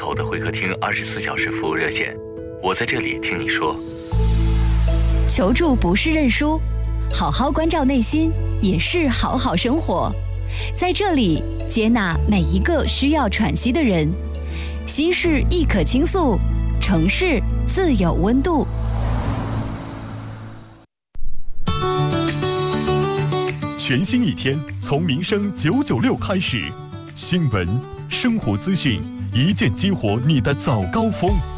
头的会客厅24小时服务热线，我在这里听你说。 求助不是认输，好好关照内心也是好好生活。在这里接纳每一个需要喘息的人，心事亦可倾诉，城市自有温度。 全新一天从民生996开始，新闻、生活资讯，一键激活你的早高峰。